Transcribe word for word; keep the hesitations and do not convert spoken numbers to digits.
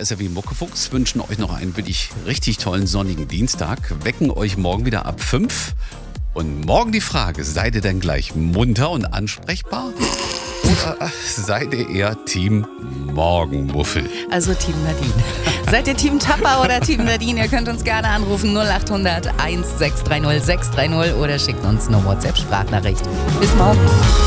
S R W Muckefuchs wünschen euch noch einen wirklich richtig tollen sonnigen Dienstag, wecken euch morgen wieder ab fünf. Und morgen die Frage, seid ihr denn gleich munter und ansprechbar? Oder seid ihr eher Team Morgenmuffel? Also Team Nadine. Seid ihr Team Tapper oder Team Nadine? Ihr könnt uns gerne anrufen null acht hundert eins sechs drei null sechs drei null oder schickt uns eine WhatsApp-Sprachnachricht. Bis morgen.